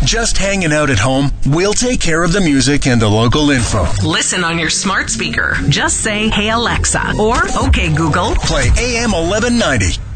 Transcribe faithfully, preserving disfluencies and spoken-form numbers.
Just hanging out at home? We'll take care of the music and the local info. Listen on your smart speaker. Just say, "Hey Alexa," or "Okay Google." Play A M eleven ninety.